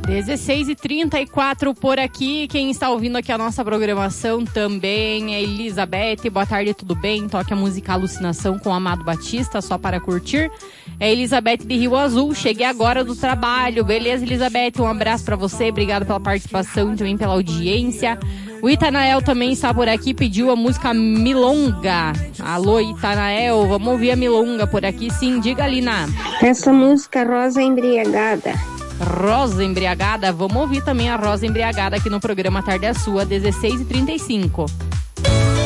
16h34 por aqui. Quem está ouvindo aqui a nossa programação também é Elizabeth. Boa tarde, tudo bem? Toque a música Alucinação com Amado Batista, só para curtir. É Elizabeth de Rio Azul. Cheguei agora do trabalho. Beleza, Elizabeth? Um abraço para você. Obrigado pela participação e também pela audiência. O Itanael também está por aqui, pediu a música Milonga. Alô, Itanael, vamos ouvir a Milonga por aqui, sim. Diga, Lina. Essa música Rosa Embriagada. Rosa Embriagada, vamos ouvir também a Rosa Embriagada aqui no programa Tarde é Sua, 16h35.